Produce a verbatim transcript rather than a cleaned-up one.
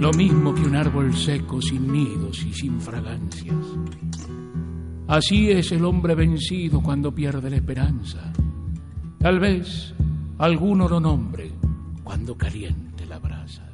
lo mismo que un árbol seco sin nidos y sin fragancias. Así es el hombre vencido cuando pierde la esperanza. Tal vez alguno lo nombre cuando caliente la brasa.